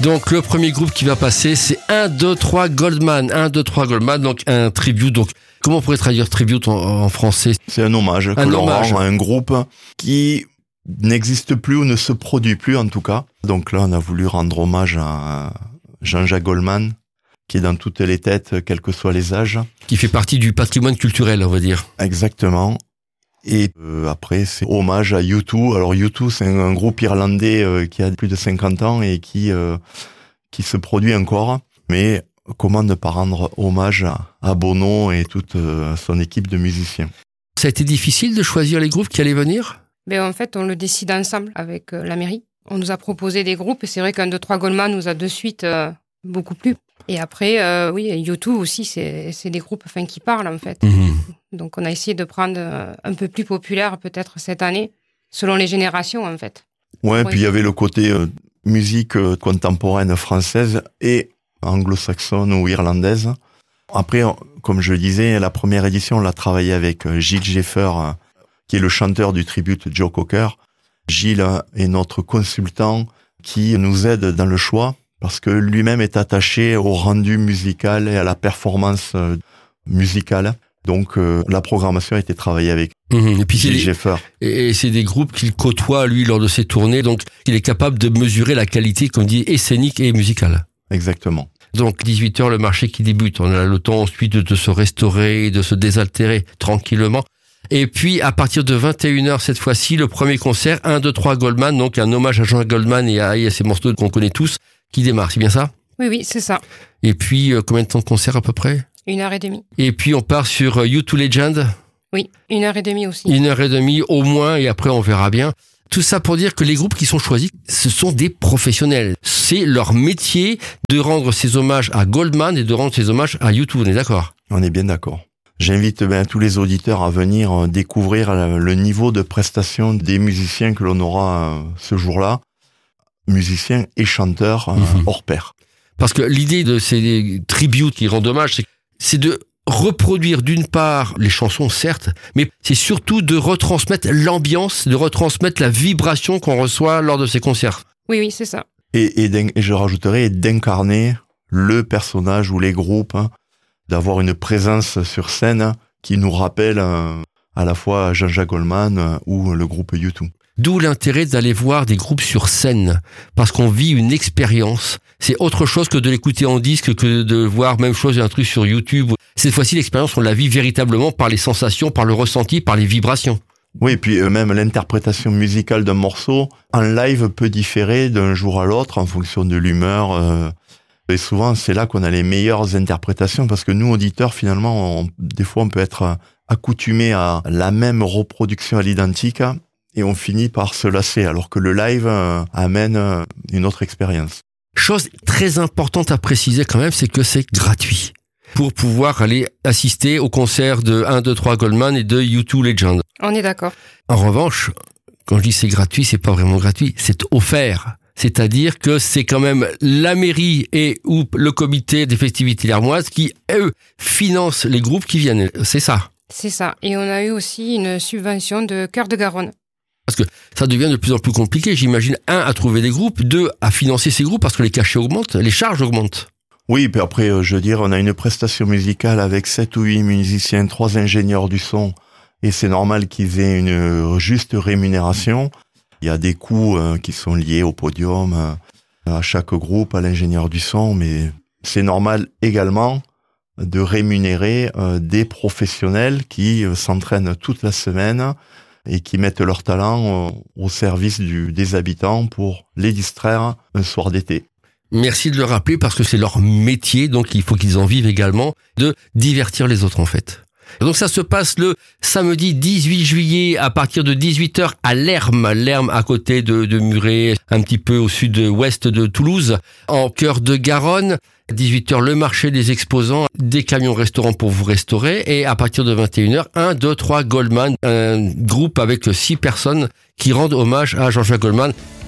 Donc le premier groupe qui va passer, c'est 1, 2, 3 Goldman. 1, 2, 3 Goldman, donc un tribute. Donc comment on pourrait traduire tribute en français ? C'est un hommage que l'on rend à un groupe qui n'existe plus ou ne se produit plus en tout cas. Donc là, on a voulu rendre hommage à Jean-Jacques Goldman, qui est dans toutes les têtes, quels que soient les âges. Qui fait partie du patrimoine culturel, on va dire. Exactement. Et après, c'est hommage à U2. Alors U2, c'est un groupe irlandais qui a plus de 50 ans et qui se produit encore. Mais comment ne pas rendre hommage à Bono et toute son équipe de musiciens. Ça a été difficile de choisir les groupes qui allaient venir ? En fait, on le décide ensemble avec la mairie. On nous a proposé des groupes et c'est vrai qu'un 2, 3 Goldman nous a de suite beaucoup plu. Et après, U2 aussi, c'est des groupes qui parlent en fait. Donc on a essayé de prendre un peu plus populaire peut-être cette année, selon les générations en fait. Ouais, puis il y avait le côté musique contemporaine française et anglo-saxonne ou irlandaise. Après, comme je le disais, la première édition, on l'a travaillé avec Gilles Jeffer, qui est le chanteur du tribute Joe Cocker. Gilles est notre consultant qui nous aide dans le choix parce que lui-même est attaché au rendu musical et à la performance musicale. Donc la programmation a été travaillée avec et puis Gilles Jeffer. Et c'est des groupes qu'il côtoie lui lors de ses tournées, donc il est capable de mesurer la qualité, comme dit, scénique et musicale. Exactement. Donc 18h, le marché qui débute. On a le temps ensuite de se restaurer, de se désaltérer tranquillement. Et puis à partir de 21h cette fois-ci, le premier concert, 1, 2, 3 Goldman, donc un hommage à Jean Goldman et à ces morceaux qu'on connaît tous, qui démarre, c'est bien ça ? Oui, c'est ça. Et puis combien de temps de concert à peu près ? 1h30. Et puis on part sur U2 Legend ? Oui, 1h30 aussi. 1h30 au moins, et après on verra bien. Tout ça pour dire que les groupes qui sont choisis, ce sont des professionnels. C'est leur métier de rendre ces hommages à Goldman et de rendre ces hommages à U2, on est d'accord ? On est bien d'accord. J'invite tous les auditeurs à venir découvrir le niveau de prestation des musiciens que l'on aura ce jour-là. Musiciens et chanteurs hors pair. Parce que l'idée de ces tributes qui rendent hommage, c'est de reproduire d'une part les chansons, certes, mais c'est surtout de retransmettre l'ambiance, de retransmettre la vibration qu'on reçoit lors de ces concerts. Oui, c'est ça. Et je rajouterais d'incarner le personnage ou les groupes, d'avoir une présence sur scène qui nous rappelle à la fois Jean-Jacques Goldman ou le groupe U2. D'où l'intérêt d'aller voir des groupes sur scène, parce qu'on vit une expérience. C'est autre chose que de l'écouter en disque, que de voir même chose, un truc sur YouTube. Cette fois-ci, l'expérience, on la vit véritablement par les sensations, par le ressenti, par les vibrations. Oui, et puis même l'interprétation musicale d'un morceau en live peut différer d'un jour à l'autre en fonction de l'humeur. Et souvent, c'est là qu'on a les meilleures interprétations, parce que nous, auditeurs, finalement, des fois, on peut être accoutumés à la même reproduction à l'identique, et on finit par se lasser, alors que le live amène une autre expérience. Chose très importante à préciser quand même, c'est que c'est gratuit pour pouvoir aller assister au concert de 1, 2, 3 Goldman et de U2 Legend. On est d'accord. En revanche, quand je dis c'est gratuit, c'est pas vraiment gratuit, c'est offert. C'est-à-dire que c'est quand même la mairie et ou le comité des festivités lermoises qui, eux, financent les groupes qui viennent. C'est ça. C'est ça. Et on a eu aussi une subvention de Cœur de Garonne. Parce que ça devient de plus en plus compliqué, j'imagine, 1, à trouver des groupes, 2, à financer ces groupes parce que les cachets augmentent, les charges augmentent. Oui, puis après, je veux dire, on a une prestation musicale avec 7 ou 8 musiciens, 3 ingénieurs du son, et c'est normal qu'ils aient une juste rémunération. Il y a des coûts qui sont liés au podium, à chaque groupe, à l'ingénieur du son, mais c'est normal également de rémunérer des professionnels qui s'entraînent toute la semaine et qui mettent leur talent au service des habitants pour les distraire un soir d'été. Merci de le rappeler parce que c'est leur métier, donc il faut qu'ils en vivent également, de divertir les autres en fait. Donc ça se passe le samedi 18 juillet à partir de 18h à Lermes. Lermes à côté de Muret, un petit peu au sud-ouest de Toulouse, en cœur de Garonne. 18h, le marché des exposants, des camions restaurants pour vous restaurer. Et à partir de 21h, 1, 2, 3 Goldman, un groupe avec 6 personnes qui rendent hommage à Jean-Jacques Goldman.